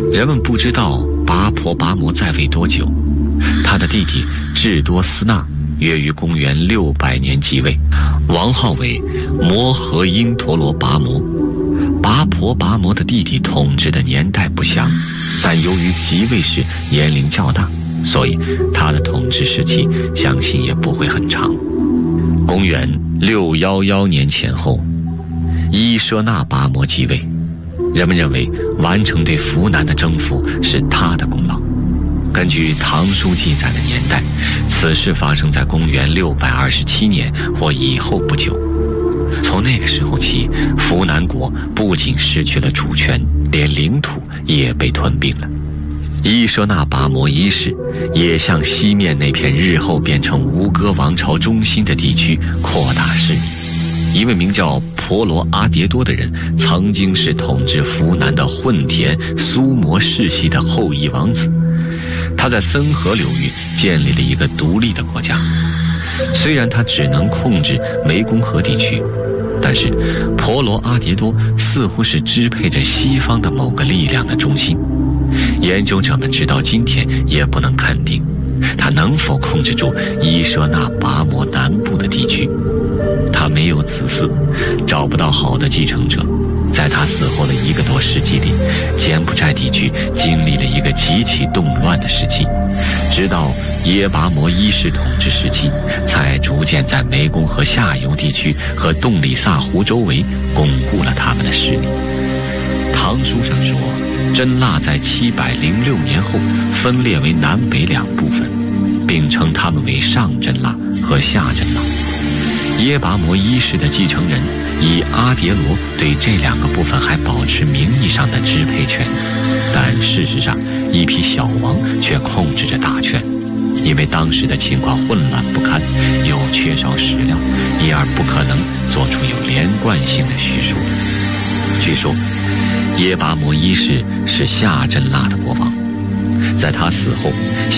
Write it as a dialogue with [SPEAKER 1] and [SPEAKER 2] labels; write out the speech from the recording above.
[SPEAKER 1] 人们不知道拔婆拔摩在位多久，他的弟弟智多斯那约于公元600年即位，王号为摩诃因陀罗拔摩。拔婆拔摩的弟弟统治的年代不详，但由于即位时年龄较大，所以他的统治时期相信也不会很长。公元611年前后，伊舍那拔摩即位，人们认为完成对扶南的征服是他的功劳。根据唐书记载的年代，此事发生在公元627年或以后不久。从那个时候起，扶南国不仅失去了主权，连领土也被吞并了。伊舍那拔摩一世也向西面那片日后变成吴哥王朝中心的地区扩大势力。一位名叫婆罗阿迭多的人，曾经是统治扶南的混田苏摩世系的后裔王子。他在森河流域建立了一个独立的国家，虽然他只能控制湄公河地区，但是婆罗阿迭多似乎是支配着西方的某个力量的中心。研究者们直到今天也不能肯定他能否控制住伊舍那拔摩南部的地区。他没有子嗣，找不到好的继承者。在他死后的1个多世纪里，柬埔寨地区经历了一个极其动乱的时期，直到耶拔摩一世统治时期，才逐渐在湄公河下游地区和洞里萨湖周围巩固了他们的势力。唐书上说，真腊在706年后分裂为南北2部分，并称他们为上真腊和下真腊。耶拔摩一世的继承人以阿迭罗对这2个部分还保持名义上的支配权，但事实上一批小王却控制着大权。因为当时的情况混乱不堪，又缺少史料，因而不可能做出有连贯性的叙述。据说耶拔摩一世是下真腊的国王，在他死后